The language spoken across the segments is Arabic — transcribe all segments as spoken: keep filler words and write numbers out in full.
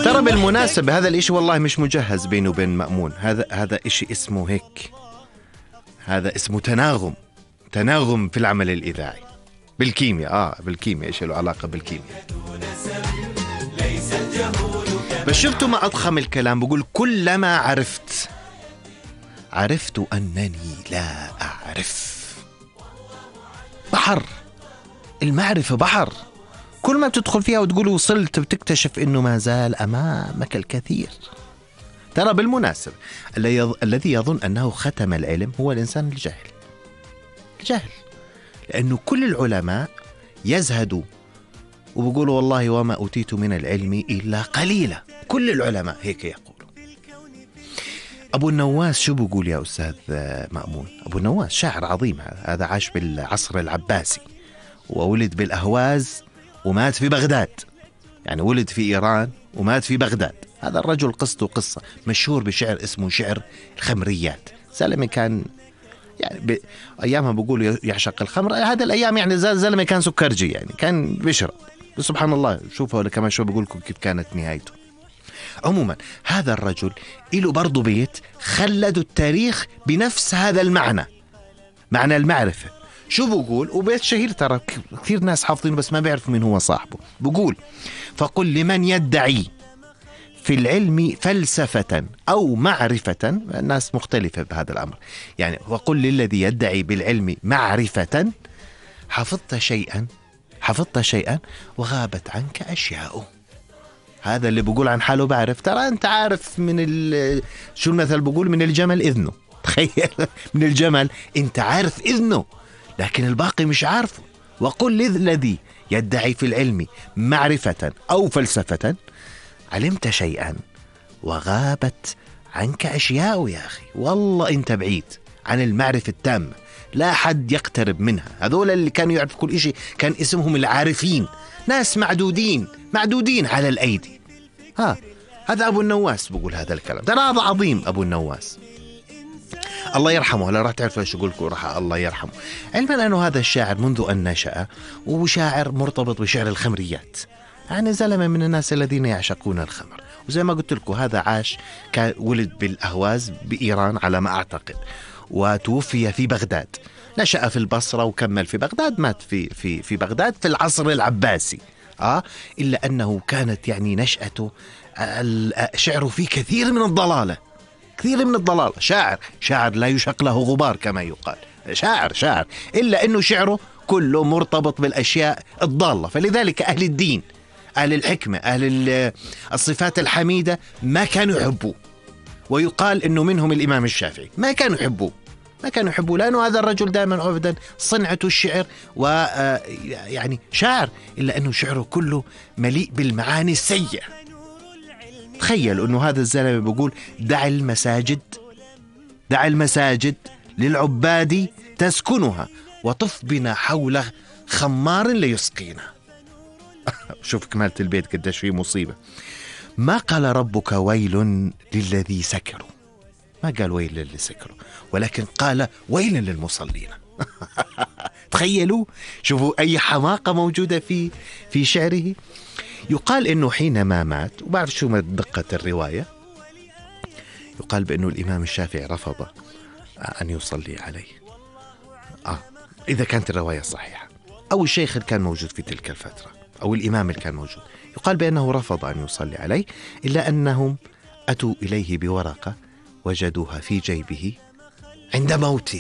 ترى بالمناسبة هذا الإشي والله مش مجهز بينه وبين مأمون. هذا هذا إشي اسمه هيك، هذا اسمه تناغم، تناغم في العمل الإذاعي بالكيمياء. آه بالكيمياء، إيش له علاقة بالكيمياء. بس شفتوا ما أضخم الكلام، بقول كلما عرفت عرفت أنني لا أعرف. بحر المعرفة، بحر كل ما بتدخل فيها وتقول وصلت بتكتشف أنه ما زال أمامك الكثير. ترى بالمناسبة الذي يظن أنه ختم العلم هو الإنسان الجاهل، الجاهل، لأنه كل العلماء يزهدوا وبقولوا والله وما أوتيت من العلم إلا قليلا. كل العلماء هيك يقولوا. أبو النواس شو بقول يا أستاذ مأمون؟ أبو النواس شاعر عظيم، هذا عاش بالعصر العباسي وولد بالأهواز ومات في بغداد، يعني ولد في إيران ومات في بغداد. هذا الرجل قصته قصة، مشهور بشعر اسمه شعر الخمريات. زلمة كان يعني أيامها بقولوا يعشق الخمر، هذا الأيام يعني زلمة كان سكرجي، يعني كان بيشرب. سبحان الله، شوفوا كمان شو بقولكم كيف كانت نهايته. عموما هذا الرجل له برضو بيت خلدوا التاريخ بنفس هذا المعنى، معنى المعرفة. شو بقول؟ وبيت شهير ترى كثير ناس حافظينه بس ما بيعرف من هو صاحبه. بقول فقل لمن يدعي في العلم فلسفة أو معرفة، الناس مختلفة بهذا الأمر، يعني وقل للذي يدعي بالعلم معرفة حفظت شيئا حفظت شيئا وغابت عنك أشياء. هذا اللي بقول عن حاله بعرف. ترى أنت عارف من شو المثل بقول؟ من الجمل إذنه. تخيل، من الجمل أنت عارف إذنه لكن الباقي مش عارفه. وقل للذي يدعي في العلم معرفة أو فلسفة علمت شيئا وغابت عنك أشياء. يا أخي والله أنت بعيد عن المعرفة التامة، لا حد يقترب منها. هذول اللي كانوا يعرفوا كل إشي كان اسمهم العارفين، ناس معدودين معدودين على الأيدي. ها هذا أبو النواس بقول هذا الكلام. ترى هذا عظيم أبو النواس، الله يرحمه. هلا راح تعرفوا ايش اقول لكم، راح الله يرحمه. علما انه هذا الشاعر منذ ان نشأ وشاعر مرتبط بشعر الخمريات، يعني زلمه من الناس الذين يعشقون الخمر. وزي ما قلت لكم هذا عاش، كان ولد بالاهواز بايران على ما اعتقد، وتوفي في بغداد. نشأ في البصره وكمل في بغداد، مات في في في بغداد في العصر العباسي. اه الا انه كانت يعني نشأته شعره فيه كثير من الضلاله، كثير من الضلال. شاعر شاعر لا يشق له غبار كما يقال، شاعر شاعر إلا أنه شعره كله مرتبط بالأشياء الضالة. فلذلك أهل الدين، أهل الحكمة، أهل الصفات الحميدة ما كانوا يحبوه. ويقال أنه منهم الإمام الشافعي ما كانوا يحبوه، ما كانوا يحبوه لأنه هذا الرجل دائما أبدا صنعته الشعر، ويعني شاعر إلا أنه شعره كله مليء بالمعاني السيئة. تخيلوا أنه هذا الزلمة بيقول دع المساجد دع المساجد للعباد تسكنها وطف بنا حول خمار ليسقينا. شوف كمالة البيت قديش فيه مصيبة. ما قال ربك ويل للذي سكروا، ما قال ويل للذي سكروا، ولكن قال ويل للمصلين. تخيلوا، شوفوا أي حماقة موجودة في في شعره. يقال إنه حينما مات، وبعرف شو دقة الرواية، يقال بأنه الإمام الشافعي رفض أن يصلي عليه. آه إذا كانت الرواية صحيحة، أو الشيخ اللي كان موجود في تلك الفترة، أو الإمام اللي كان موجود، يقال بأنه رفض أن يصلي عليه، إلا أنهم أتوا إليه بورقة وجدوها في جيبه عند موته.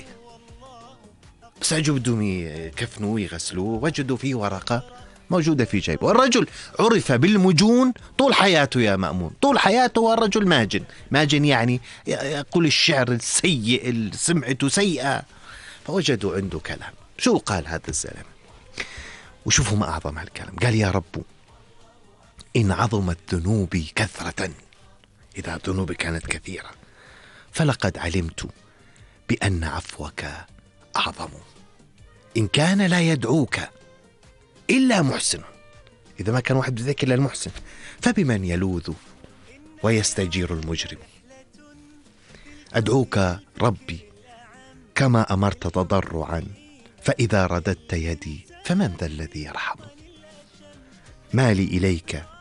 بس عجوا بدهم يكفنوه ويغسلوه، وجدوا فيه ورقة موجودة في جيبه. والرجل عرف بالمجون طول حياته يا مأمون، طول حياته والرجل ماجن. ماجن يعني يقول الشعر السيء، سمعته سيئة. فوجدوا عنده كلام. شو قال هذا الزلمة؟ وشوفوا ما أعظم هالكلام. قال يا رب إن عظمت ذنوبي كثرة، إذا ذنوبي كانت كثيرة، فلقد علمت بأن عفوك أعظم. إن كان لا يدعوك إلا محسن، إذا ما كان واحد بذلك إلا المحسن، فبمن يلوذ ويستجير المجرم. أدعوك ربي كما أمرت تضرعا، فإذا رددت يدي فمن ذا الذي يرحم. مالي إليك